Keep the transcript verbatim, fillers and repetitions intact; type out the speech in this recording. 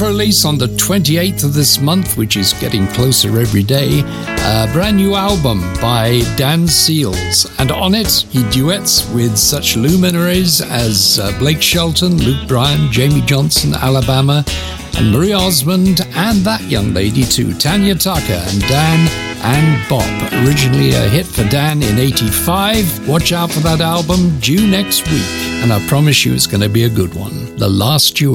for release on the twenty-eighth of this month, which is getting closer every day, a brand new album by Dan Seals. And on it, he duets with such luminaries as uh, Blake Shelton, Luke Bryan, Jamie Johnson, Alabama, and Marie Osmond, and that young lady too, Tanya Tucker, and Dan and Bob. Originally a hit for Dan in eighty-five. Watch out for that album, due next week. And I promise you it's going to be a good one. The Last Duet.